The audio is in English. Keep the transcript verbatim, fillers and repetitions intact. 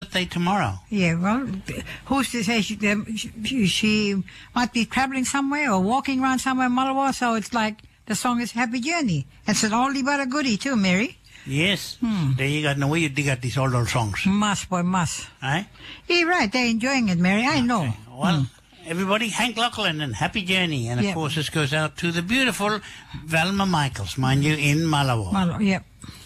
birthday tomorrow. Yeah, well, who's to say she, she, she might be traveling somewhere or walking around somewhere in Malabar, so it's like the song is Happy Journey. It's an oldie but a goodie too, Mary. Yes. Hmm. There you go. Now, where you dig out these old, old songs? Must, boy, must. Eh? You're right. They're enjoying it, Mary. I know. Okay. Well, Hmm. everybody, Hank Lachlan and Happy Journey. And, of Yep. course, this goes out to the beautiful Velma Michaels, mind you, in Malabar. Mal- yep.